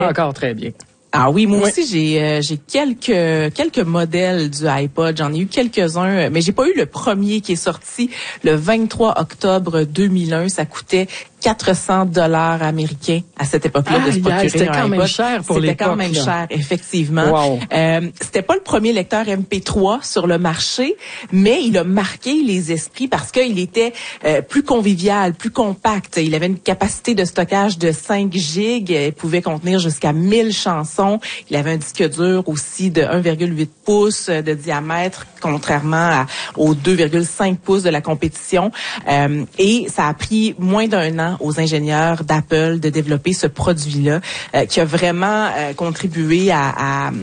encore très bien. Ah oui, moi aussi j'ai quelques modèles du iPod, j'en ai eu quelques-uns, mais j'ai pas eu le premier qui est sorti le 23 octobre 2001, ça coûtait $400 américains à cette époque-là de se procurer c'était un quand iPod. même cher pour l'époque. C'était quand même cher, effectivement. Wow. C'était pas le premier lecteur MP3 sur le marché, mais il a marqué les esprits parce qu'il était plus convivial, plus compact. Il avait une capacité de stockage de 5 gigs, il pouvait contenir jusqu'à 1000 chansons. Il avait un disque dur aussi de 1,8 pouces de diamètre, contrairement aux 2,5 pouces de la compétition. Et ça a pris moins d'un an aux ingénieurs d'Apple de développer ce produit-là, qui a vraiment contribué à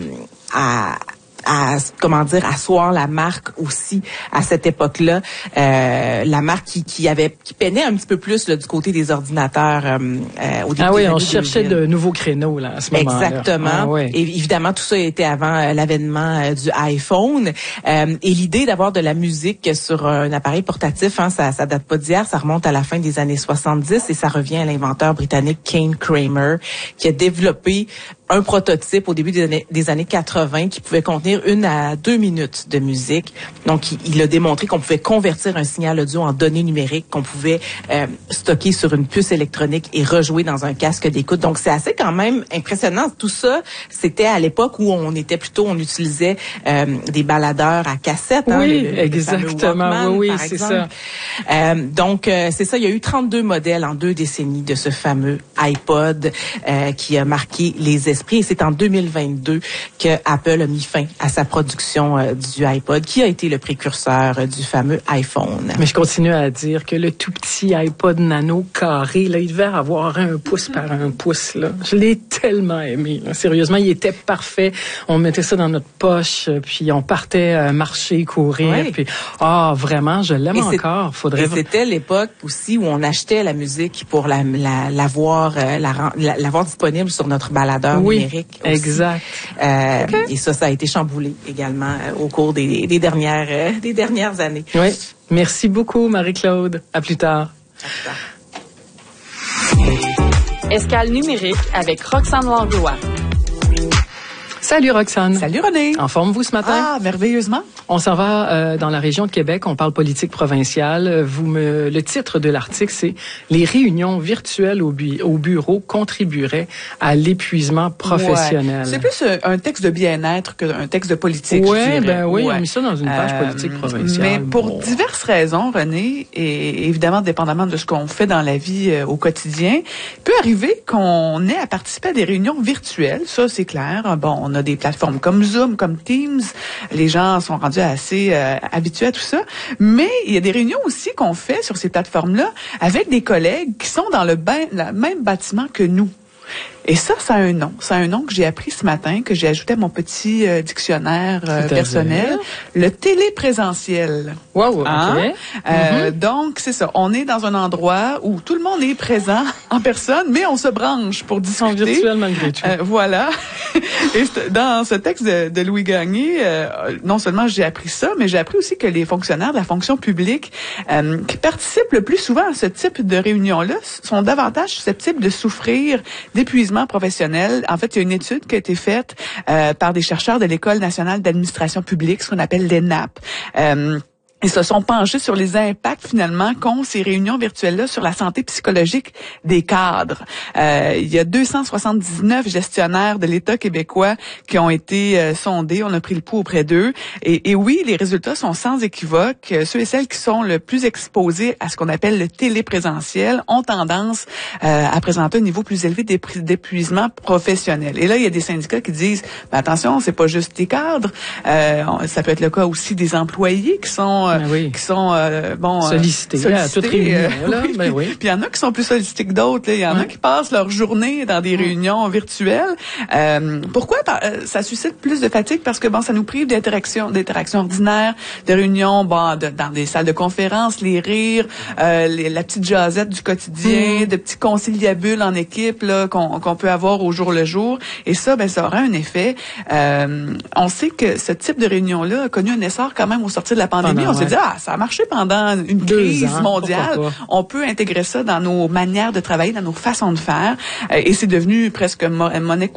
asseoir la marque aussi à cette époque-là, la marque qui peinait un petit peu plus là, du côté des ordinateurs au début. Ah oui, des on cherchait 2000. de nouveaux créneaux là à ce moment-là. Exactement. Ah, oui. Et évidemment, tout ça était avant l'avènement du iPhone. Et l'idée d'avoir de la musique sur un appareil portatif, ça date pas d'hier, ça remonte à la fin des années 70 et ça revient à l'inventeur britannique Kane Kramer qui a développé un prototype au début des années 80 qui pouvait contenir 1 à 2 minutes de musique. Donc, il a démontré qu'on pouvait convertir un signal audio en données numériques, qu'on pouvait stocker sur une puce électronique et rejouer dans un casque d'écoute. Donc, c'est assez quand même impressionnant. Tout ça, c'était à l'époque où on utilisait des baladeurs à cassette. Oui, exactement. Oui, c'est ça. Donc, c'est ça. Il y a eu 32 modèles en 2 décennies de ce fameux iPod qui a marqué les esprits. Et c'est en 2022 que Apple a mis fin à sa production du iPod, qui a été le précurseur du fameux iPhone. Mais je continue à dire que le tout petit iPod Nano carré, là, il devait avoir 1 pouce par 1 pouce, là. Je l'ai tellement aimé, là. Sérieusement, il était parfait. On mettait ça dans notre poche, puis on partait marcher, courir, ouais. Puis vraiment, je l'aime encore. C'était l'époque aussi où on achetait la musique pour l'avoir disponible sur notre baladeur numérique aussi. Exact. Et ça a été chamboulé également au cours des dernières années. Oui. Merci beaucoup, Marie-Claude. À plus tard. Escale numérique avec Roxane Langlois. Salut Roxane. Salut René. En forme vous ce matin? Ah, merveilleusement. On s'en va dans la région de Québec, on parle politique provinciale. Le titre de l'article, c'est « Les réunions virtuelles au bureau contribueraient à l'épuisement professionnel ». C'est plus un texte de bien-être qu'un texte de politique, je dirais. On a mis ça dans une page politique provinciale. Mais pour diverses raisons, René, et évidemment, dépendamment de ce qu'on fait dans la vie au quotidien, il peut arriver qu'on ait à participer à des réunions virtuelles, ça c'est clair. Bon, on a des plateformes comme Zoom, comme Teams, les gens sont rendus assez habitués à tout ça, mais il y a des réunions aussi qu'on fait sur ces plateformes-là avec des collègues qui sont dans le même bâtiment que nous. Et ça a un nom. Ça a un nom que j'ai appris ce matin, que j'ai ajouté à mon petit dictionnaire personnel. Le téléprésentiel. Wow, OK. Donc, c'est ça. On est dans un endroit où tout le monde est présent en personne, mais on se branche pour discuter. En virtuel malgré tout. Voilà. Et dans ce texte de Louis Gagné, non seulement j'ai appris ça, mais j'ai appris aussi que les fonctionnaires de la fonction publique qui participent le plus souvent à ce type de réunion-là sont davantage susceptibles de souffrir d'épuisement professionnel. En fait, il y a une étude qui a été faite par des chercheurs de l'École nationale d'administration publique, ce qu'on appelle l'ENAP. Ils se sont penchés sur les impacts, finalement, qu'ont ces réunions virtuelles-là sur la santé psychologique des cadres. Il y a 279 gestionnaires de l'État québécois qui ont été sondés. On a pris le pouls auprès d'eux. Et oui, les résultats sont sans équivoque. Ceux et celles qui sont le plus exposés à ce qu'on appelle le téléprésentiel ont tendance à présenter un niveau plus élevé d'épuisement professionnel. Et là, il y a des syndicats qui disent, attention, c'est pas juste les cadres. Ça peut être le cas aussi des employés qui sont sollicités à toute réunion. Puis il y en a qui sont plus sollicités que d'autres. Il y en a qui passent leur journée dans des réunions virtuelles. Pourquoi? Ça suscite plus de fatigue parce que ça nous prive d'interactions ordinaires, de réunions dans des salles de conférence, les rires, la petite jasette du quotidien, de petits conciliabules en équipe là, qu'on peut avoir au jour le jour. Et ça, ça aura un effet. On sait que ce type de réunion-là a connu un essor quand même au sortir de la pandémie. s'est dit, ça a marché pendant une crise mondiale. On peut intégrer ça dans nos manières de travailler, dans nos façons de faire. Et c'est devenu presque monnaie